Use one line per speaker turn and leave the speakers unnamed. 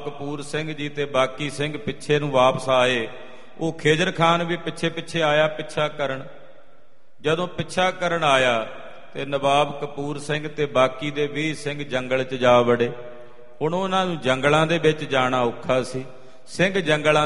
ਕਪੂਰ ਸਿੰਘ ਜੀ ਤੇ ਬਾਕੀ ਸਿੰਘ ਪਿੱਛੇ ਨੂੰ ਵਾਪਸ ਆਏ। ਉਹ ਖੇਜਰ ਖਾਨ ਵੀ ਪਿੱਛੇ ਪਿੱਛੇ ਆਇਆ ਪਿੱਛਾ ਕਰਨ। ਜਦੋਂ ਪਿੱਛਾ ਕਰਨ ਆਇਆ ਤੇ ਨਵਾਬ ਕਪੂਰ ਸਿੰਘ ਤੇ ਬਾਕੀ ਦੇ 20 ਸਿੰਘ ਜੰਗਲ 'ਚ ਜਾ ਵੜੇ। ਹੁਣ ਉਹਨਾਂ ਨੂੰ ਜੰਗਲਾਂ ਦੇ ਵਿੱਚ ਜਾਣਾ ਔਖਾ ਸੀ। ਸਿੰਘ ਜੰਗਲਾਂ